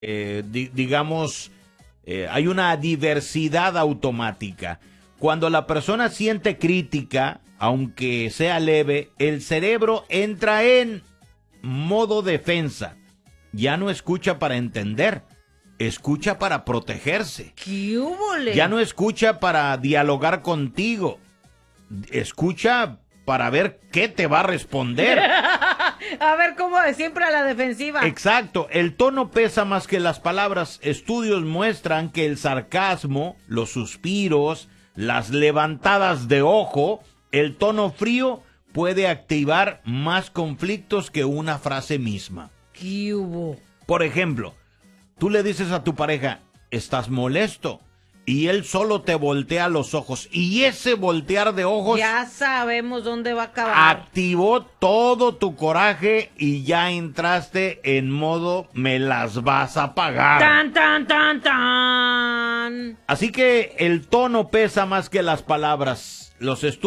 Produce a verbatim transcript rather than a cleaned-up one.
eh, di digamos, eh, hay una diversidad automática. Cuando la persona siente crítica, aunque sea leve, el cerebro entra en modo defensa. Ya no escucha para entender, escucha para protegerse. ¿Qué húbole? Ya no escucha para dialogar contigo, escucha para ver qué te va a responder. A ver cómo es, siempre a la defensiva. Exacto, el tono pesa más que las palabras. Estudios muestran que el sarcasmo, los suspiros, las levantadas de ojo, el tono frío puede activar más conflictos que una frase misma. ¿Qué hubo? Por ejemplo, tú le dices a tu pareja, ¿estás molesto? Y él solo te voltea los ojos. Y ese voltear de ojos ya sabemos dónde va a acabar. Activó todo tu coraje y ya entraste en modo me las vas a pagar. ¡Tan, tan, tan, tan! Así que el tono pesa más que las palabras. Los estudios